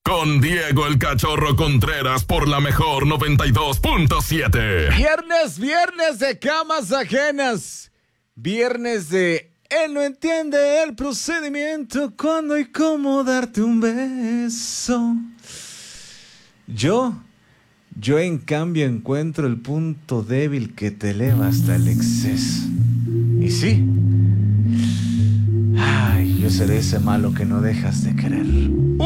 con Diego el Cachorro Contreras por la mejor 92.7. Viernes de camas ajenas. Viernes de él no entiende el procedimiento, cuándo y cómo darte un beso. Yo en cambio encuentro el punto débil que te eleva hasta el exceso. Y sí, ay, yo seré ese malo que no dejas de querer.